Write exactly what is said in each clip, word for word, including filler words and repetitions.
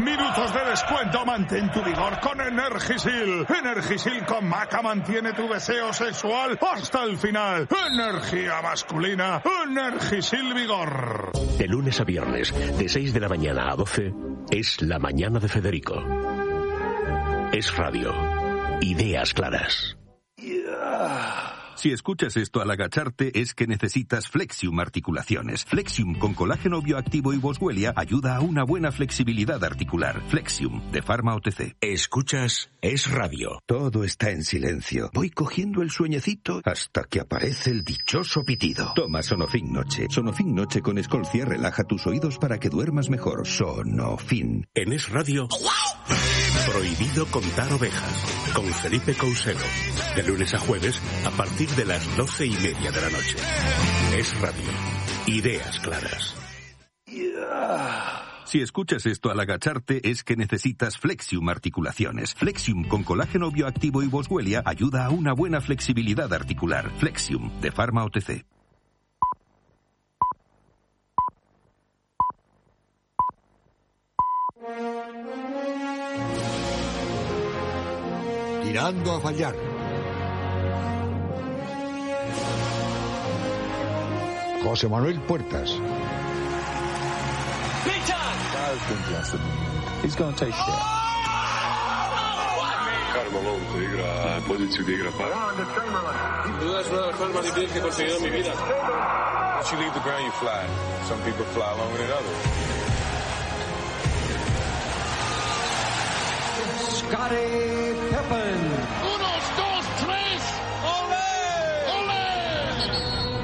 minutos de descuento. Mantén tu vigor con Energisil. Energisil con maca mantiene tu deseo sexual hasta el final. Energía masculina. Energisil Vigor. De lunes a viernes, de seis de la mañana a doce, es La Mañana de Federico. Es radio. Ideas claras. Si escuchas esto al agacharte es que necesitas Flexium Articulaciones. Flexium con colágeno bioactivo y boswellia ayuda a una buena flexibilidad articular. Flexium, de Pharma O T C. Escuchas Es Radio. Todo está en silencio. Voy cogiendo el sueñecito hasta que aparece el dichoso pitido. Toma Sonofin Noche. Sonofin Noche con Escolcia relaja tus oídos para que duermas mejor. Sonofin. En Es Radio, Prohibido contar ovejas, con Felipe Couselo. De lunes a jueves, a partir de las doce y media de la noche. Es Radio. Ideas claras. Si escuchas esto al agacharte es que necesitas Flexium Articulaciones. Flexium con colágeno bioactivo y boswellia ayuda a una buena flexibilidad articular. Flexium, de Pharma O T C. Tirando a fallar. José Manuel Puertas. He's going to take shit. Carmelo te igra poziciju da igra par. Duda es una de las cosas más difíciles que he conseguido en mi vida. Once you leave the ground, you fly. Some people fly longer than others. Scottie Pippen. Unos, dos, tres. ¡Olé! ¡Olé!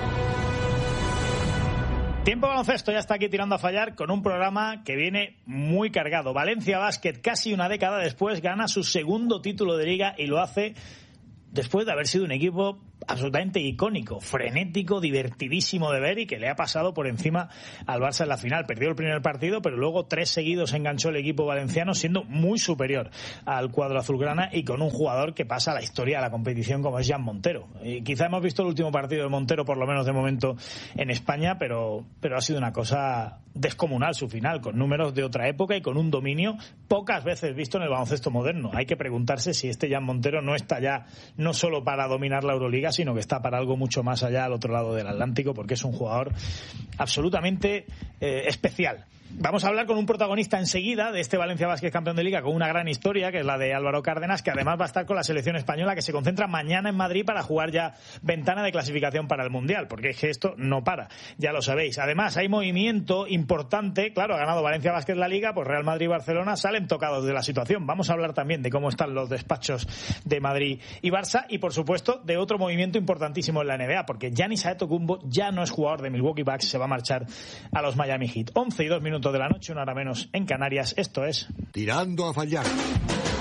Tiempo baloncesto ya está aquí tirando a fallar con un programa que viene muy cargado. Valencia Basket, casi una década después, gana su segundo título de liga y lo hace después de haber sido un equipo absolutamente icónico, frenético, divertidísimo de ver y que le ha pasado por encima al Barça en la final. Perdió el primer partido, pero luego tres seguidos enganchó el equipo valenciano, siendo muy superior al cuadro azulgrana y con un jugador que pasa a la historia de la competición como es Jan Montero. Y quizá hemos visto el último partido de Montero, por lo menos de momento, en España, pero, pero ha sido una cosa descomunal su final, con números de otra época y con un dominio pocas veces visto en el baloncesto moderno. Hay que preguntarse si este Jan Montero no está ya no solo para dominar la Euroliga, sino que está para algo mucho más allá al otro lado del Atlántico, porque es un jugador absolutamente eh, especial. Vamos a hablar con un protagonista enseguida de este Valencia Basket campeón de Liga con una gran historia, que es la de Álvaro Cárdenas, que además va a estar con la selección española, que se concentra mañana en Madrid para jugar ya ventana de clasificación para el Mundial, porque es que esto no para, ya lo sabéis. Además hay movimiento importante, claro, ha ganado Valencia Basket la Liga, pues Real Madrid y Barcelona salen tocados de la situación. Vamos a hablar también de cómo están los despachos de Madrid y Barça y por supuesto de otro movimiento importantísimo en la N B A, porque Giannis Antetokounmpo ya no es jugador de Milwaukee Bucks, se va a marchar a los Miami Heat. once y dos minutos de la noche, una hora menos en Canarias. Esto es Tirando a fallar.